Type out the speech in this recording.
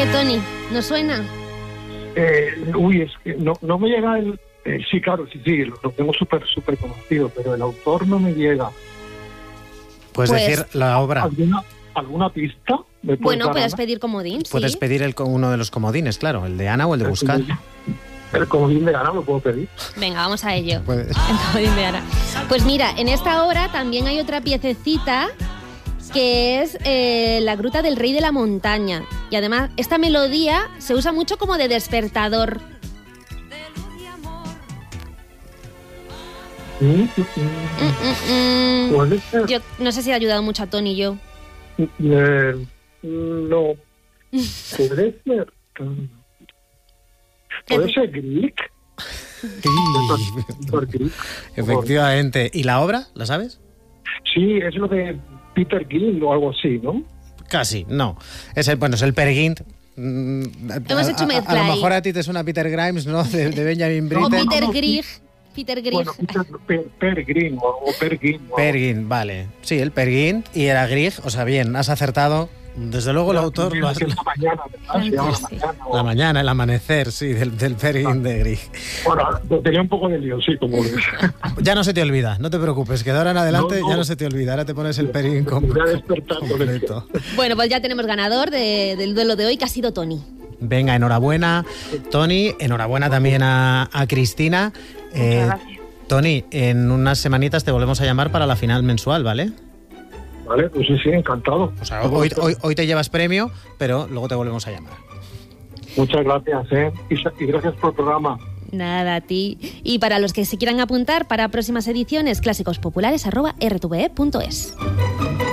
Tony? ¿No suena? Es que no me llega el... sí, claro, sí, lo tengo súper conocido, pero el autor no me llega. Puedes decir la obra. ¿Alguna pista? Bueno, puedes pedir comodín, sí. Puedes pedir uno de los comodines, claro, el de Ana o el de Buscar. ¿El comodín de Ana lo puedo pedir? Venga, vamos a ello. Puedes. El comodín de Ana. Pues mira, en esta obra también hay otra piececita que es La Gruta del Rey de la Montaña. Y además, esta melodía se usa mucho como de despertador. ¿Puede ser? Yo no sé si ha ayudado mucho a Tony y yo. No. ¿Puede ser? ¿Puede ser Grieg? Efectivamente. ¿Y la obra? ¿La sabes? Sí, es lo de Peter Grieg o algo así, ¿no? Casi, no. Es el Peer Gynt. Hemos hecho mezcla a lo ahí. mejor a ti te suena Peter Grimes, ¿no? De Benjamin Britten. O Peter Grieg. Peter Grieg. Bueno, Peer Gynt o Peer Gynt. Peer Gynt, vale. Sí, el Peer Gynt y era Grieg. O sea, bien, has acertado. Desde luego el autor lo hace. La mañana, el amanecer, sí, del Peer Gynt de Grieg. Bueno, tenía un poco de lío, sí, como... Ya no se te olvida, no te preocupes, que de ahora en adelante ya no se te olvida. Ahora te pones el Peer Gynt completo. Bueno, pues ya tenemos ganador del duelo de hoy, que ha sido Tony. Venga, enhorabuena, Tony. Enhorabuena también a Cristina. Muchas gracias. Tony, en unas semanitas te volvemos a llamar para la final mensual, ¿vale? Vale, pues sí, encantado. O sea, hoy te llevas premio, pero luego te volvemos a llamar. Muchas gracias, y gracias por el programa. Nada, a ti. Y para los que se quieran apuntar para próximas ediciones, clásicospopulares@rtve.es.